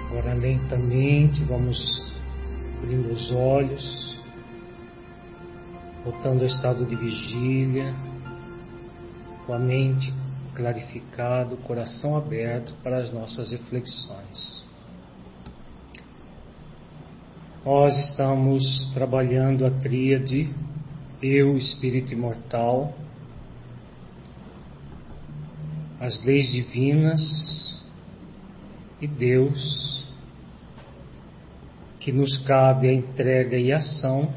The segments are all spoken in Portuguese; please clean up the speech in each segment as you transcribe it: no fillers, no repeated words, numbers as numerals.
Agora lentamente vamos abrindo os olhos, voltando ao estado de vigília, com a mente clarificada, o coração aberto para as nossas reflexões. Nós estamos trabalhando a tríade Eu, Espírito Imortal, as leis divinas e Deus, que nos cabe a entrega e ação,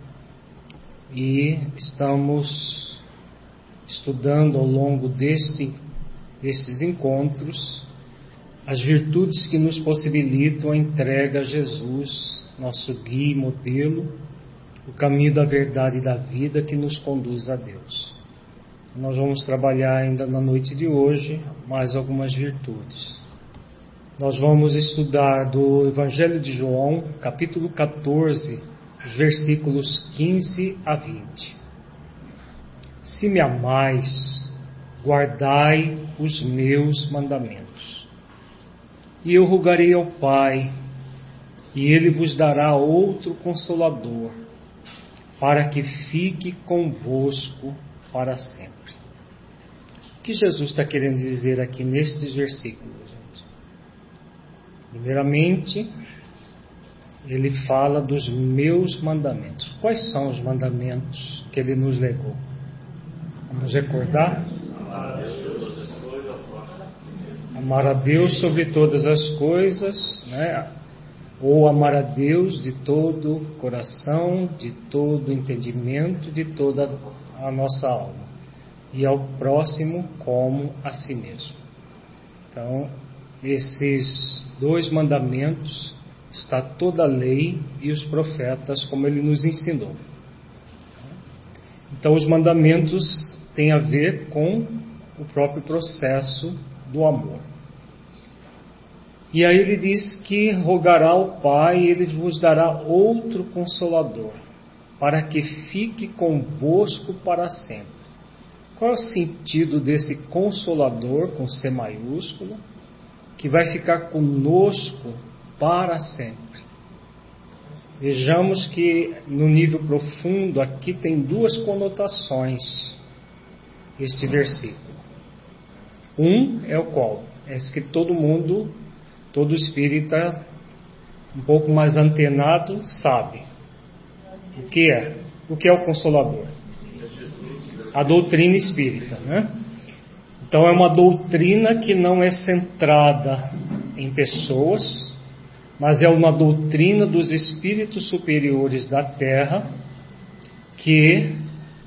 e estamos estudando ao longo desses encontros as virtudes que nos possibilitam a entrega a Jesus, nosso guia e modelo, o caminho da verdade e da vida que nos conduz a Deus. Nós vamos trabalhar ainda na noite de hoje mais algumas virtudes. Nós vamos estudar do Evangelho de João, capítulo 14, versículos 15 a 20. Se me amais, guardai os meus mandamentos. E eu rogarei ao Pai, e Ele vos dará outro Consolador, para que fique convosco para sempre. O que Jesus está querendo dizer aqui nestes versículos, gente? Primeiramente, Ele fala dos meus mandamentos. Quais são os mandamentos que Ele nos legou? Vamos recordar? Amar a Deus sobre todas as coisas, né? Ou amar a Deus de todo o coração, de todo o entendimento, de toda a nossa alma, e ao próximo como a si mesmo. Então, esses dois mandamentos, está toda a lei e os profetas, como Ele nos ensinou. Então, os mandamentos têm a ver com o próprio processo do amor. E aí Ele diz que rogará ao Pai e Ele vos dará outro Consolador, para que fique convosco para sempre. Qual é o sentido desse Consolador, com C maiúsculo, que vai ficar conosco para sempre? Vejamos que no nível profundo aqui tem duas conotações este versículo. Um é o qual? É esse que todo espírita um pouco mais antenado sabe. O que é? O que é o Consolador? A doutrina espírita, né? Então é uma doutrina que não é centrada em pessoas, mas é uma doutrina dos espíritos superiores da Terra, que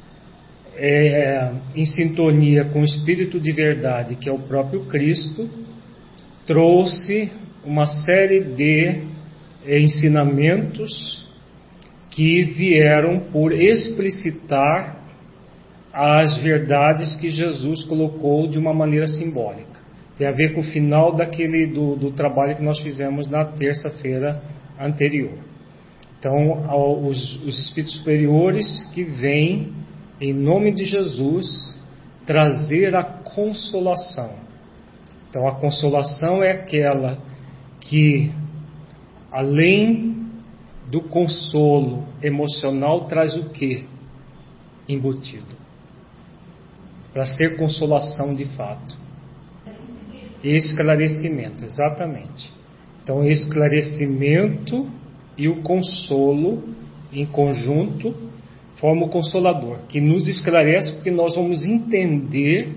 em sintonia com o Espírito de verdade, que é o próprio Cristo, trouxe uma série de ensinamentos que vieram por explicitar as verdades que Jesus colocou de uma maneira simbólica. Tem a ver com o final do trabalho que nós fizemos na terça-feira anterior. Então, os espíritos superiores que vêm, em nome de Jesus, trazer a consolação. Então, a consolação é aquela que, além do consolo emocional, traz o quê? Embutido. Para ser consolação de fato. Esclarecimento, exatamente. Então, esclarecimento e o consolo em conjunto formam o Consolador, que nos esclarece porque nós vamos entender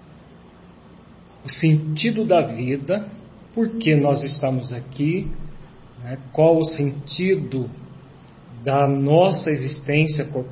o sentido da vida, por que nós estamos aqui, né? Qual o sentido da nossa existência